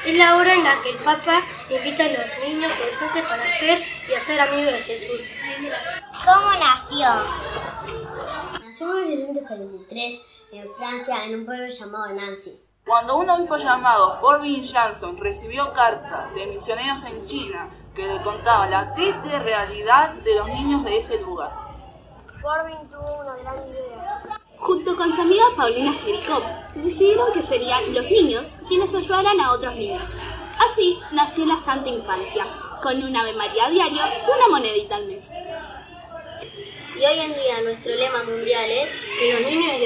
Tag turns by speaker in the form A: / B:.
A: Es la hora en la que el Papa invita a los niños y adolescentes para ser y hacer amigos de Jesús.
B: ¿Cómo nació?
C: Nació en 1943 en Francia, en un pueblo llamado Nancy.
D: Cuando un obispo llamado Forbin Jansson recibió cartas de misioneros en China que le contaban la triste realidad de los niños de ese lugar.
A: Forbin tuvo una gran idea.
E: Junto con su amiga Paulina Jericó, decidieron que serían los niños quienes ayudaran a otros niños. Así nació la Santa Infancia, con un Ave María diario y una monedita al mes.
C: Y hoy en día nuestro lema mundial es
A: Que los niños